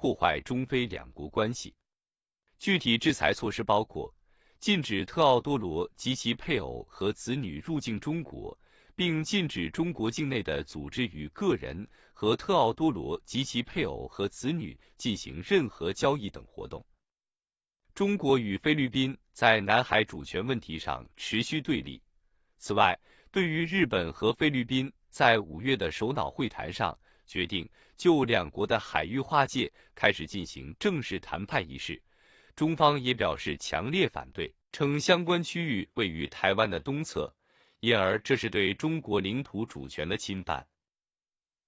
破坏中非两国关系。具体制裁措施包括禁止特奥多罗及其配偶和子女入境中国，并禁止中国境内的组织与个人和特奥多罗及其配偶和子女进行任何交易等活动。中国与菲律宾在南海主权问题上持续对立。此外，对于日本和菲律宾在5月的首脑会谈上决定就两国的海域划界开始进行正式谈判一事，中方也表示强烈反对，称相关区域位于台湾的东侧，因而这是对中国领土主权的侵犯。